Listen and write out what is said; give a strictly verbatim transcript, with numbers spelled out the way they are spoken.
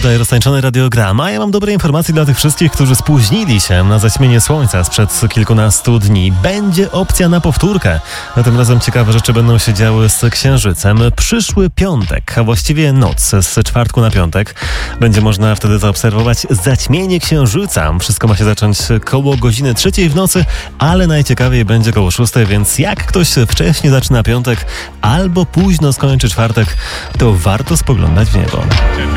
Tutaj roztańczony radiogram. A ja mam dobre informacje dla tych wszystkich, którzy spóźnili się na zaćmienie słońca sprzed kilkunastu dni. Będzie opcja na powtórkę. A tym razem ciekawe rzeczy będą się działy z Księżycem. Przyszły piątek, a właściwie noc z czwartku na piątek. Będzie można wtedy zaobserwować zaćmienie Księżyca. Wszystko ma się zacząć koło godziny trzeciej w nocy, ale najciekawiej będzie koło szóstej, więc jak ktoś wcześniej zaczyna piątek albo późno skończy czwartek, to warto spoglądać w niebo.